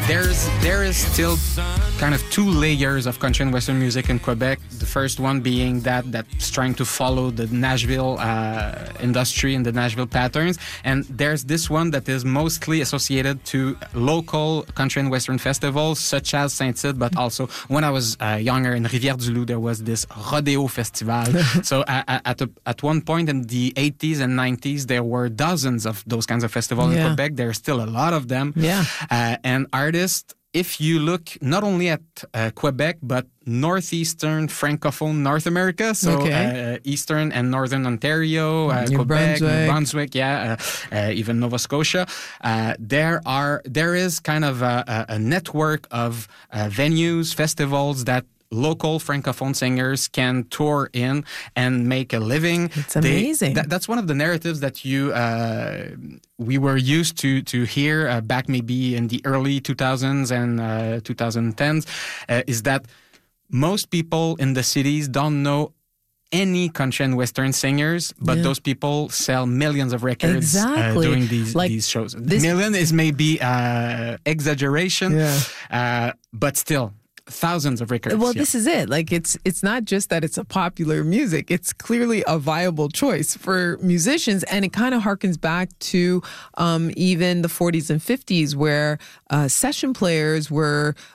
there is still kind of two layers of country and western music in Quebec. The first one being that's trying to follow the Nashville industry and the Nashville patterns, and there's this one that is mostly associated to local country and western festivals such as Saint-Tite, but also when I was younger in Rivière-du-Loup there was this rodeo festival. So at one point in the 80s and 90s there were dozens of those kinds of festivals in Quebec. There's still a lot of them. And artists, if you look not only at Quebec, but northeastern francophone North America, so eastern and northern Ontario, Quebec, New Brunswick, even Nova Scotia, there is kind of a network of venues, festivals that local francophone singers can tour in and make a living. It's amazing. That's one of the narratives that we were used to hear back maybe in the early 2000s and 2010s, is that most people in the cities don't know any country and western singers, but those people sell millions of records doing these shows. Million is maybe exaggeration, but still. Thousands of records. Well, this is it. Like it's not just that it's a popular music. It's clearly a viable choice for musicians, and it kind of harkens back to even the 40s and 50s, where session players who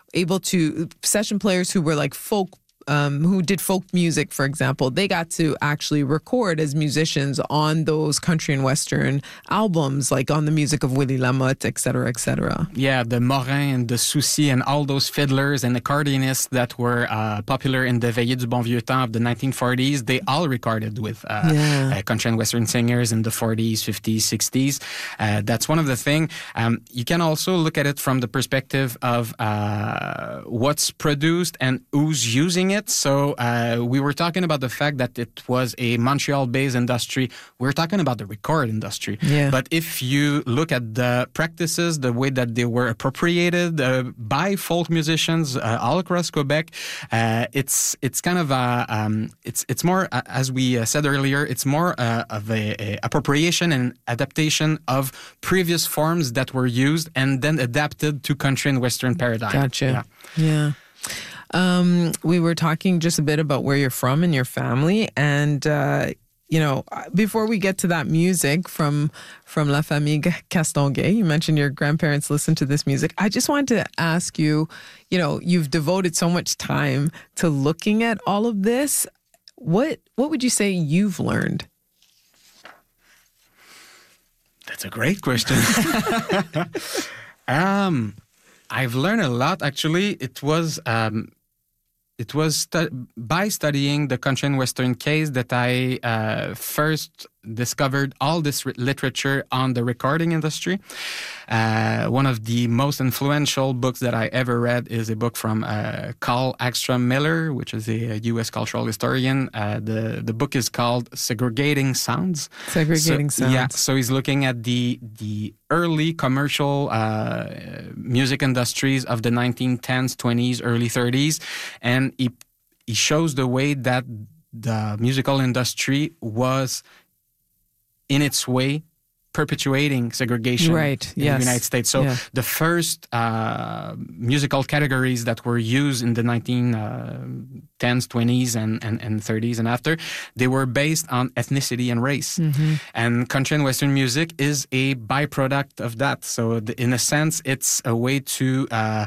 were like folk. Who did folk music, for example, they got to actually record as musicians on those country and western albums, like on the music of Willie Lamotte, et cetera, et cetera. Yeah, the Morin and the Soucy and all those fiddlers and accordionists that were popular in the Veillées du Bon Vieux Temps of the 1940s, they all recorded with country and western singers in the 40s, 50s, 60s. That's one of the things. You can also look at it from the perspective of what's produced and who's using it. So we were talking about the fact that it was a Montreal-based industry. We're talking about the record industry. Yeah. But if you look at the practices, the way that they were appropriated by folk musicians all across Quebec, it's kind of it's more, as we said earlier, it's more of a appropriation and adaptation of previous forms that were used and then adapted to country and western paradigm. Gotcha. Yeah. We were talking just a bit about where you're from and your family, and before we get to that music from La Famille Castonguay, you mentioned your grandparents listened to this music. I just wanted to ask you, you've devoted so much time to looking at all of this. What would you say you've learned? That's a great question. I've learned a lot, actually. It was by studying the country and western case that I first discovered all this literature on the recording industry. One of the most influential books that I ever read is a book from Carl Hagstrom Miller, which is a U.S. cultural historian. The book is called Segregating Sounds. Sounds. Yeah, so he's looking at the early commercial music industries of the 1910s, 20s, early 30s, and he shows the way that the musical industry was, in its way, perpetuating segregation in the United States. So the first musical categories that were used in the 1910s, 20s, and 30s and after, they were based on ethnicity and race. Mm-hmm. And country and western music is a byproduct of that. So in a sense, it's a way to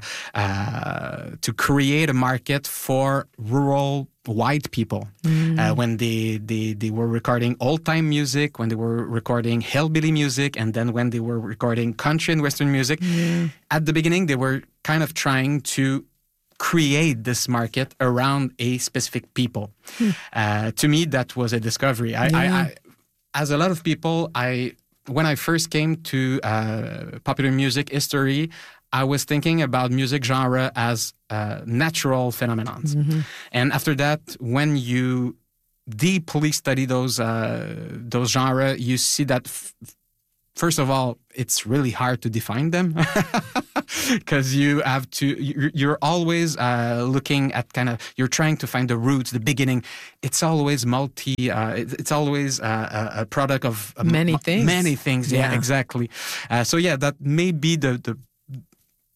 create a market for rural white people when they were recording old-time music, when they were recording hillbilly music, and then when they were recording country and western music. At the beginning, they were kind of trying to create this market around a specific people. To me, that was a discovery. I, as a lot of people, when I first came to popular music history, I was thinking about music genre as natural phenomenons. Mm-hmm. And after that, when you deeply study those genres, you see that, first of all, it's really hard to define them because you're always looking at you're trying to find the roots, the beginning. It's always it's always a product of many things. Many things, yeah, exactly. So that may be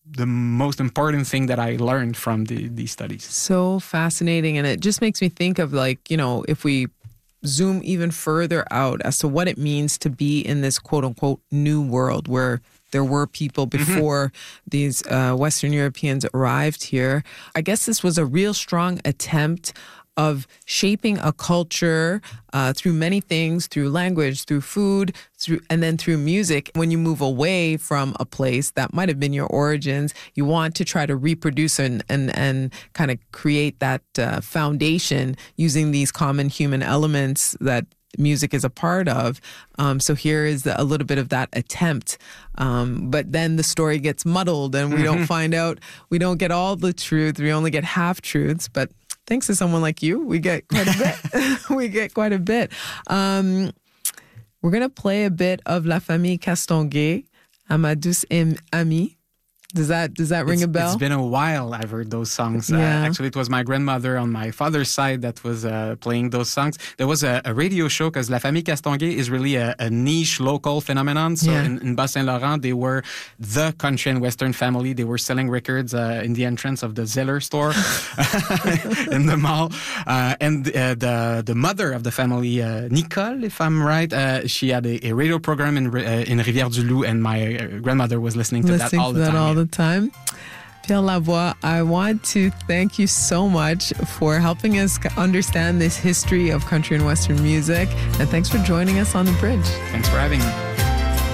the most important thing that I learned from these studies. So fascinating. And it just makes me think of, like, you know, if we zoom even further out as to what it means to be in this quote unquote new world where there were people before these Western Europeans arrived here. I guess this was a real strong attempt of shaping a culture through many things, through language, through food, and then through music. When you move away from a place that might have been your origins, you want to try to reproduce and kind of create that foundation using these common human elements that music is a part of. So here is a little bit of that attempt. But then the story gets muddled and we don't find out, we don't get all the truth. We only get half truths. But thanks to someone like you, we get quite a bit. We get quite a bit. We're going to play a bit of La Famille Castonguay, À ma douce amie. Does that ring a bell? It's been a while I've heard those songs. Yeah. Actually, it was my grandmother on my father's side that was playing those songs. There was a radio show because La Famille Castonguay is really a niche local phenomenon. So in Bas-Saint-Laurent, they were the country and western family. They were selling records in the entrance of the Zeller store in the mall. And the mother of the family, Nicole, if I'm right, she had a radio program in Rivière-du-Loup, and my grandmother was listening to that all the time. Pierre Lavoie, I want to thank you so much for helping us understand this history of country and western music, and thanks for joining us on The Bridge. Thanks for having me.